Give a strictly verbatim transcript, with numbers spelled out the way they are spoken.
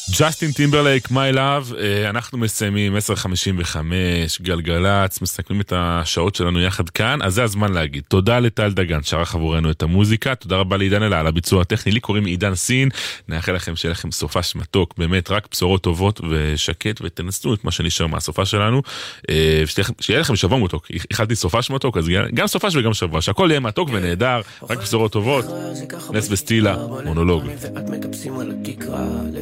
ג'סטין טימברלייק, My Love. אנחנו מסיימים עשר חמישים וחמש, גלגלץ, מסתכלים את השעות שלנו יחד כאן, אז זה הזמן להגיד תודה לטל דגן שערך עבורנו את המוזיקה, תודה רבה לעידן אלה על הביצוע הטכני, לי קוראים עידן סין, נאחל לכם שיהיה לכם סופש מתוק, באמת רק בשורות טובות ושקט, ותנסו את מה שנשאר מהסופה שלנו, שיהיה לכם שבוע מתוק, איחלתי סופש מתוק, אז גם סופש וגם שבוע, שהכל יהיה מתוק ונהדר, רק בשורות טובות. נס וסטילה, מונולוג.